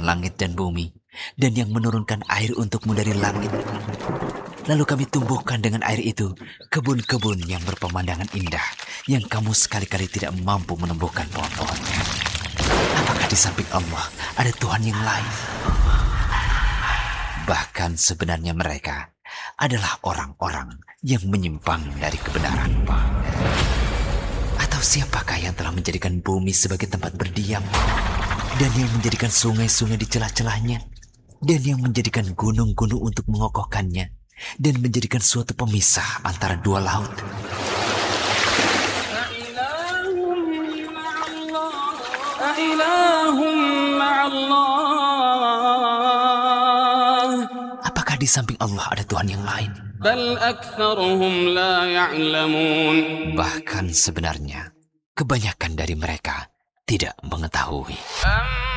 langit dan bumi, dan yang menurunkan air untukmu dari langit. Lalu kami tumbuhkan dengan air itu kebun-kebun yang berpemandangan indah, yang kamu sekali-kali tidak mampu menumbuhkan pohon-pohonnya. Apakah di samping Allah ada Tuhan yang lain? Bahkan sebenarnya mereka adalah orang-orang yang menyimpang dari kebenaran. Atau siapakah yang telah menjadikan bumi sebagai tempat berdiam, dan yang menjadikan sungai-sungai di celah-celahnya, dan yang menjadikan gunung-gunung untuk mengokohkannya, dan menjadikan suatu pemisah antara dua laut? Apakah di samping Allah ada Tuhan yang lain? Bahkan sebenarnya kebanyakan dari mereka tidak mengetahui.